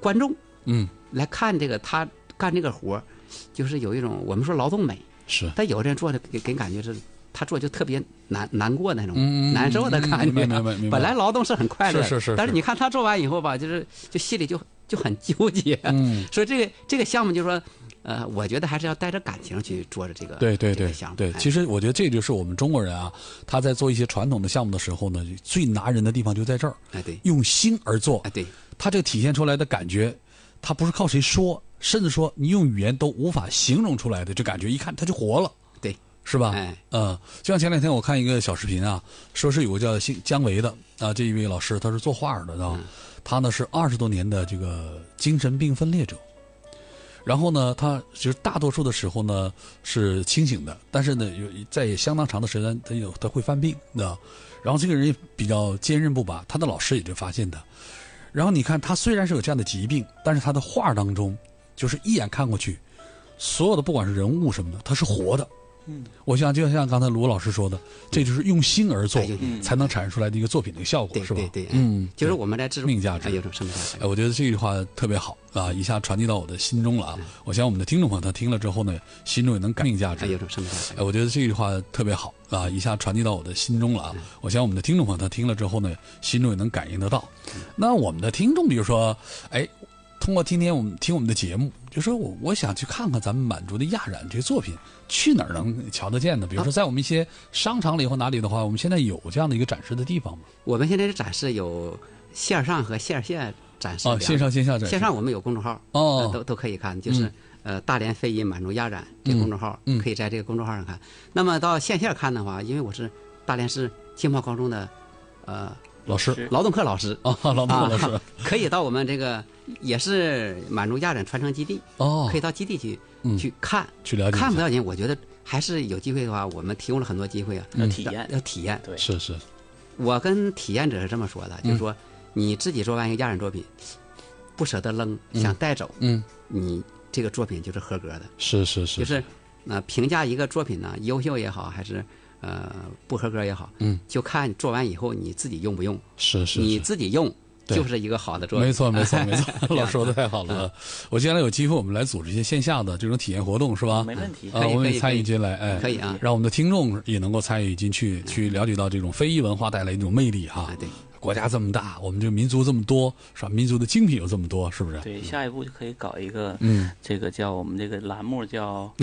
观众来看这个他干这个活，就是有一种我们说劳动美， 是， 但有的人做的给感觉是他做就特别难过那种难受的感觉。 明白。 本来劳动是很快乐的， 是， 但是你看他做完以后吧，就心里就很纠结。所以这个项目就是说，我觉得还是要带着感情去做着这个这个项目。 对，其实我觉得这就是我们中国人啊，他在做一些传统的项目的时候呢，最拿人的地方就在这儿。 对， 用心而做。 对，他这个体现出来的感觉，他不是靠谁说，甚至说你用语言都无法形容出来的，这感觉一看他就活了。 对， 是吧？就像前2天我看一个小视频啊，说是有个叫姜维的啊，这一位老师他是做画的啊，他呢是20多年的这个精神病分裂者。然后呢，他其实大多数的时候呢是清醒的，但是呢在相当长的时间他会犯病，然后这个人也比较坚韧不拔，他的老师也就发现他。然后你看他虽然是有这样的疾病，但是他的画当中就是一眼看过去，所有的不管是人物什么的，他是活的。我想就像刚才卢老师说的，这就是用心而做，才能产生出来的一个作品的一个效果，是吧？ 对，就是我们在生命价值，有种生命价值。 我觉得这句话特别好啊，一下传递到我的心中了啊。我想我们的听众朋友他听了之后呢，心中也能感命价值， 有种生命价值。 我觉得这句话特别好啊，一下传递到我的心中了啊。我想我们的听众朋友他听了之后呢，心中也能感应得到。那我们的听众，比如说，通过今天我们听我们的节目，就说我想去看看咱们满族的亚染这个作品，去哪儿能瞧得见呢？比如说在我们一些商场里或哪里的话，我们现在有这样的一个展示的地方吗？ 我们现在的展示有线上和线下展示。 线上线下展示。 线上我们有公众号，都可以看，就是大连非遗满族亚染这个公众号，可以在这个公众号上看。那么到线下看的话，因为我是大连市经贸高中的老师， 劳动课老师劳动课老师， 可以到我们这个也是满族亚染传承基地可以到基地去看去了解。 看不要紧，我觉得还是有机会的话，我们提供了很多机会啊， 要体验。 对， 是。 我跟体验者是这么说的，就是说你自己做完一个亚染作品，不舍得扔，想带走，你这个作品就是合格的。 是。 就是评价一个作品呢，优秀也好，还是不合格也好，就看做完以后你自己用不用。 是， 你自己用就是一个好的作品。 没错，老说的太好了。我将来有机会我们来组织一些线下的这种体验活动，是吧？ 没问题。 我们也参与进来， 可以啊， 让我们的听众也能够参与进去，去了解到这种非遗文化带来一种魅力哈。 对。 国家这么大，我们这个民族这么多，是吧？民族的精品有这么多，是不是？ 对，下一步就可以搞一个，这个叫我们这个栏目叫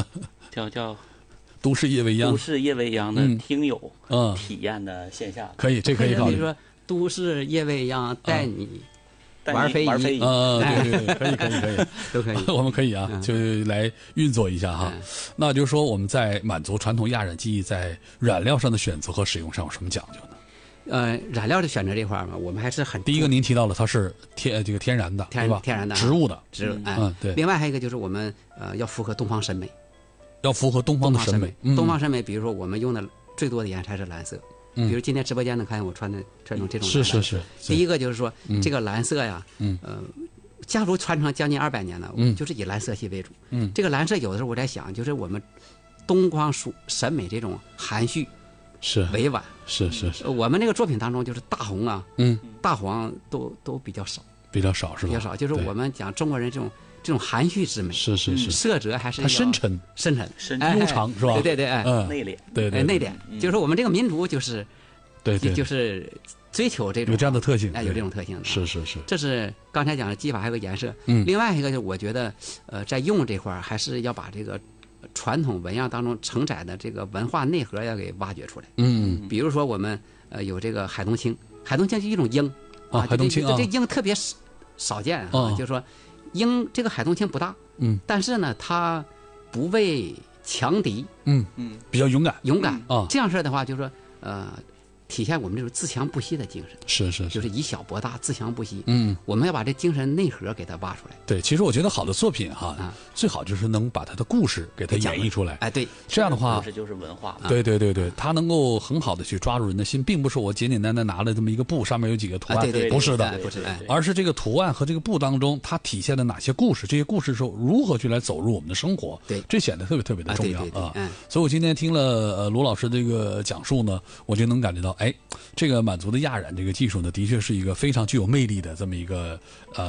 都市夜未央， 都市夜未央的听友体验的线下， 可以，这可以考虑。 比如说都市夜未央带你玩非遗， 对，可以， 都可以， 我们可以啊，就来运作一下哈。那就是说我们在满族传统亚染技艺在染料上的选择和使用上有什么讲究呢？ 染料的选择这块嘛，我们还是很第一个您提到了它是天然的，对吧？ 天然的植物的， 对。另外还有一个就是我们要符合东方审美， 要符合东方的审美。 东方审美，比如说我们用的最多的颜色是蓝色，比如今天直播间能看见我穿用这种蓝色。 是。 第一个就是说这个蓝色呀，家族传承将近200年了，就是以蓝色系为主。这个蓝色有的时候我在想，就是我们东方审美这种含蓄。 是委婉， 是。 我们那个作品当中，就是大红啊，大黄都比较少，是吧？比较少，就是我们讲中国人这种含蓄之美， 是。 色泽还是它深沉、悠长，是吧？ 对， 内敛， 对， 内敛，就是说我们这个民族就是， 对， 就是追求这种有这样的特性， 有这种特性的， 是。 这是刚才讲的技法，还有个颜色。另外一个，就我觉得，在用这块还是要把这个传统纹样当中承载的这个文化内核要给挖掘出来。比如说我们有这个海东青，海东青是一种鹰海东青这鹰特别少见就是说鹰这个海东青不大，但是呢它不畏强敌， 比较勇敢这样式的话，就是说体现我们这种自强不息的精是， 神，就是以小博大，自强不息。我们要把这精神内核给它挖出来。 对，其实我觉得好的作品最好就是能把它的故事给它演绎出来。 对， 这样的话， 故事就是文化。 对，它能够很好的去抓住人的心，并不是我简简单单拿了这么一个布，上面有几个图案，不是的，而是这个图案和这个布当中它体现了哪些故事，这些故事是如何去来走入我们的生活。 对， 这显得特别的重要啊。 所以我今天听了卢老师这个讲述呢，我就能感觉到，这个满族的亚染这个技术呢，的确是一个非常具有魅力的这么一个